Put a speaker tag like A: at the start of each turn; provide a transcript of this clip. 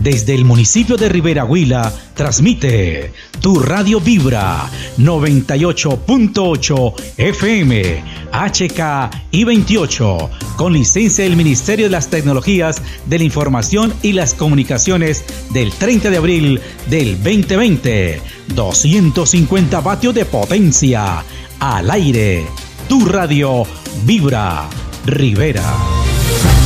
A: Desde el municipio de Rivera Huila, transmite tu radio Vibra 98.8 FM, HK y 28, con licencia del Ministerio de las Tecnologías de la Información y las Comunicaciones del 30 de abril del 2020. 250 vatios de potencia. Al aire, tu radio Vibra Rivera.